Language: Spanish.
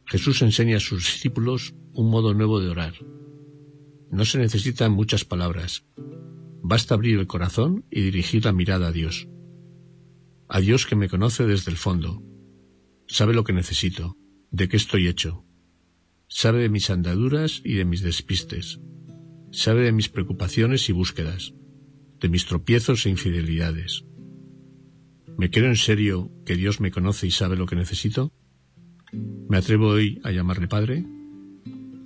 Jesús enseña a sus discípulos un modo nuevo de orar. No se necesitan muchas palabras. Basta abrir el corazón y dirigir la mirada a Dios. A Dios que me conoce desde el fondo. Sabe lo que necesito, de qué estoy hecho. Sabe de mis andaduras y de mis despistes. Sabe de mis preocupaciones y búsquedas, de mis tropiezos e infidelidades. ¿Me creo en serio que Dios me conoce y sabe lo que necesito? ¿Me atrevo hoy a llamarle Padre?